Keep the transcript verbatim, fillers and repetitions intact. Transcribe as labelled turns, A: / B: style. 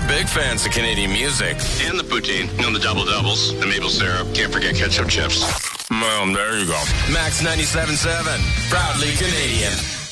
A: big fans of Canadian music.
B: And the poutine. And the double-doubles. The maple syrup. Can't forget ketchup chips.
A: Well, there you go. Max ninety-seven point seven. Proudly Canadian.